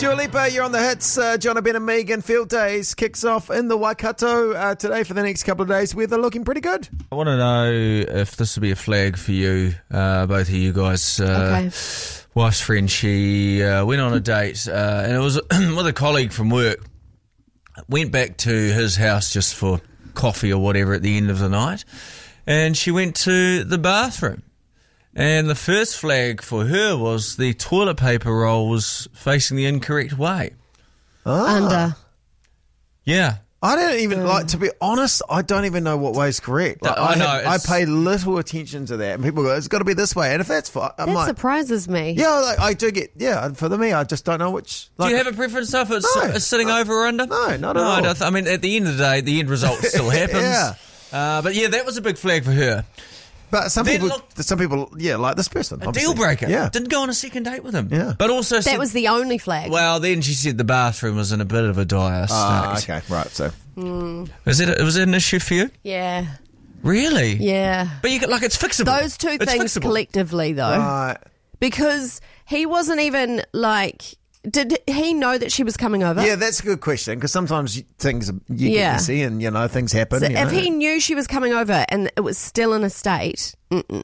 Dua Lipa, you're on the hits. John Ben and Megan, Field Days kicks off in the Waikato today for the next couple of days. Weather looking pretty good. I want to know if this would be a flag for you, both of you guys. Okay. Wife's friend, she went on a date, and it was with a colleague from work. Went back to his house just for coffee or whatever at the end of the night, and she went to the bathroom. And the first flag for her was the toilet paper roll was facing the incorrect way. Under. Yeah. I don't even, to be honest, I don't even know what way is correct. Like, I know, I pay little attention to that. And people go, it's got to be this way. And if that's fine, I'm That like, surprises me. yeah, like, I do get, for me, I just don't know which. Do Like, you have a preference if it's No. sitting over or under? No, not at all. I don't I mean, at the end of the day, the end result still happens. Yeah. But yeah, that was a big flag for her. But some Then people, like this person. A obviously. deal breaker. Yeah. Didn't go on a second date with him. Yeah. But also That was the only flag. well, then she said the bathroom was in a bit of a dire state. Okay, right. So, Was it an issue for you? Yeah. Really? Yeah. But you like it's fixable. Those two It's things fixable. collectively, though. right. Because he wasn't even like... Did he know that she was coming over? Yeah, that's a good question because sometimes things you get Yeah. messy and things happen. So you if know. he knew she was coming over and it was still in a state,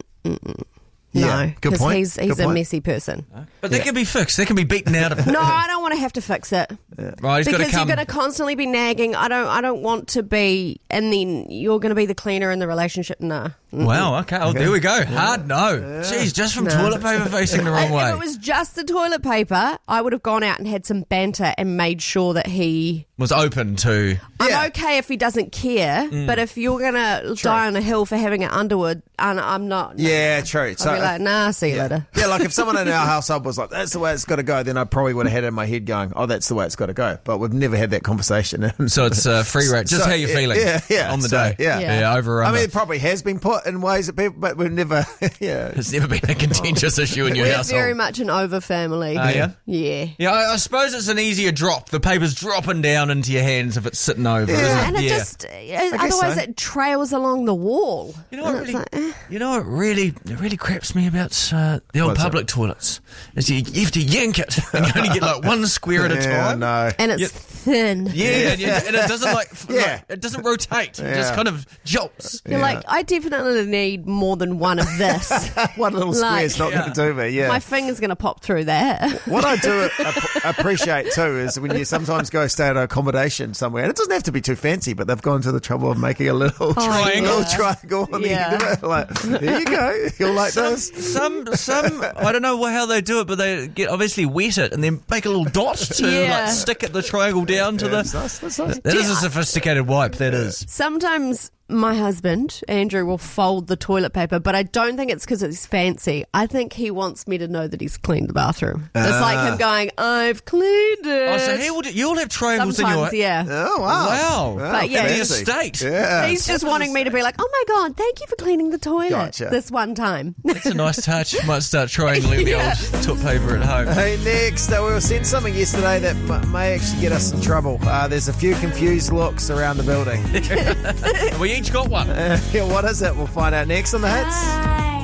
Yeah, no, good point. he's Good a point. messy person. But that can be fixed. That can be beaten out of it. No, I don't want to have to fix it Right, he's got to because come. you're going to constantly be nagging. I don't want to be, and then you're going to be the cleaner in the relationship. Nah. Wow, okay. Oh, there we go. Hard no. Jeez, just from toilet paper facing the wrong way. If it was just the toilet paper, I would have gone out and had some banter and made sure that he... Was open to... Yeah. I'm okay if he doesn't care, but if you're going to die on a hill for having an Underwood, and I'm not... Yeah, true. I'll be like, nah, see you later. Yeah, like if someone in our household was like, that's the way it's got to go, then I probably would have had it in my head going, oh, that's the way it's got to go. But we've never had that conversation. So it's free rate. Just how you're feeling on the day. Yeah. Over or I under. mean, it probably has been put in ways that people, but we've never, It's never been a contentious issue in your We're household. very much an over family. Are ya? Yeah. Yeah, I suppose it's an easier drop. The paper's dropping down into your hands if it's sitting over. Yeah. Isn't it? And it Yeah. just, guess otherwise so. it trails along the wall. You know what And it's really, like, eh. you know what really craps me about the old What's public toilets is you have to yank it and you only get like one square at a yeah, time. no. And it's Yeah. thin. Yeah, and it doesn't Yeah. it doesn't rotate. It just Yeah. kind of jolts. You're like, I definitely need more than one of this. One little square's not Yeah. going to do me, yeah. My finger's going to pop through that. What I do appreciate too is when you sometimes go stay at an accommodation somewhere, and it doesn't have to be too fancy, but they've gone to the trouble of making a little Triangle. little triangle on the end of it. Like, there you go. You'll like this. Some I don't know how they do it, but they get obviously wet it and then make a little dot to Yeah. like stick it the triangle down to That's nice. That's nice. That is a sophisticated wipe. That is. Sometimes my husband, Andrew, will fold the toilet paper, but I don't think it's because it's fancy. I think he wants me to know that he's cleaned the bathroom. It's like him going, I've cleaned it. Oh, so you'll have triangles Sometimes, in your yeah. Oh, wow. Wow. But yeah, the fancy. estate. Yeah. He's just wanting me to be like, oh my God, thank you for cleaning the toilet Gotcha. this one time. It's a nice touch. Might start triangling the old toilet paper at home. Hey, next, we were sent something yesterday that may actually get us in trouble. There's a few confused looks around the building. We each got one. Yeah, what is it? We'll find out next on the hits.